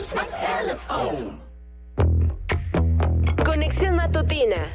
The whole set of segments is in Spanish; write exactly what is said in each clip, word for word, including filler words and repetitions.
Conexión matutina.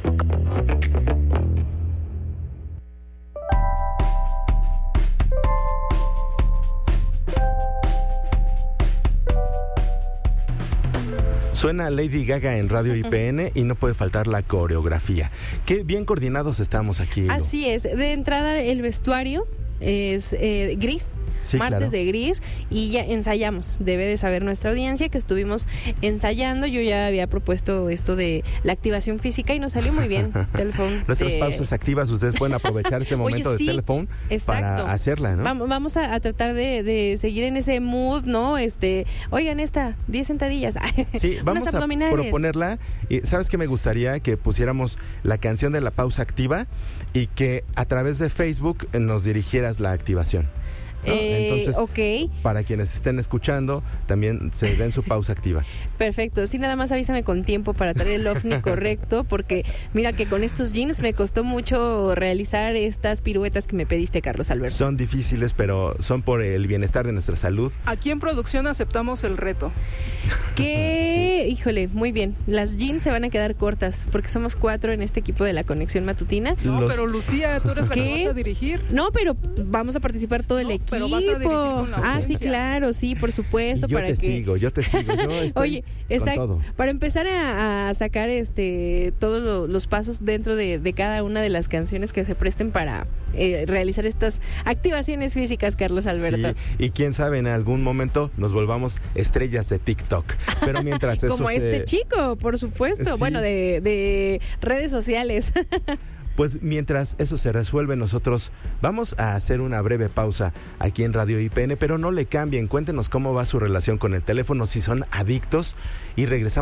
Suena Lady Gaga en Radio I P N y no puede faltar la coreografía. Qué bien coordinados estamos aquí. Lu. Así es. De entrada, el vestuario es eh, gris. Sí, martes claro. de gris, y ya ensayamos. Debe de saber nuestra audiencia que estuvimos ensayando. Yo ya había propuesto esto de la activación física y nos salió muy bien. Telephone, Nuestras de... pausas activas, ustedes pueden aprovechar este momento Oye, sí, de Telephone exacto. para hacerla, ¿no? Vamos, vamos a, a tratar de, de seguir en ese mood, ¿no? Este, oigan, esta, diez sentadillas. Sí, vamos unas a abdominales. proponerla. Y ¿sabes qué me gustaría? Que pusiéramos la canción de la pausa activa y que a través de Facebook nos dirigieras la activación, ¿no? Eh, Entonces, ok. para quienes estén escuchando, también se den su pausa activa. Perfecto. Sí, nada más avísame con tiempo para traer el ovni correcto, porque mira que con estos jeans me costó mucho realizar estas piruetas que me pediste, Carlos Alberto. Son difíciles, pero son por el bienestar de nuestra salud. Aquí en producción aceptamos el reto. Que, sí. Híjole, muy bien. Las jeans se van a quedar cortas, porque somos cuatro en este equipo de la conexión matutina. No, Los... pero Lucía, tú eres la ¿Qué? que vas a dirigir. No, pero vamos a participar todo No, el equipo. pero vas a dirigir con la ah, sí, audiencia. claro, sí, por supuesto. Y yo para te que... sigo, yo te sigo. Yo estoy Oye, con exacto. todo. Para empezar a, a sacar este todos lo, los pasos dentro de, de cada una de las canciones que se presten para eh, realizar estas activaciones físicas, Carlos Alberto. Sí, y quién sabe, en algún momento nos volvamos estrellas de TikTok. Pero mientras eso Como se... este chico, por supuesto. Sí. Bueno, de, de redes sociales. Pues mientras eso se resuelve, nosotros vamos a hacer una breve pausa aquí en Radio I P N, pero no le cambien, cuéntenos cómo va su relación con el teléfono, si son adictos, y regresamos